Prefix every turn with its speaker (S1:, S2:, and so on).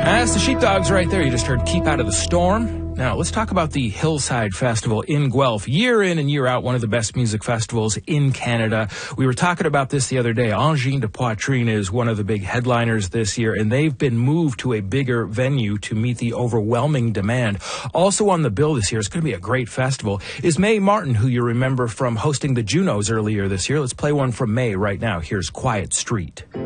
S1: That's the Sheepdogs right there. You just heard Keep Out of the Storm. Now, let's talk about the Hillside Festival in Guelph. Year in and year out, one of the best music festivals in Canada. We were talking about this the other day. Angine de Poitrine is one of the big headliners this year, and they've been moved to a bigger venue to meet the overwhelming demand. Also on the bill this year, it's going to be a great festival, is Mae Martin, who you remember from hosting the Junos earlier this year. Let's play one from Mae right now. Here's Quiet Street.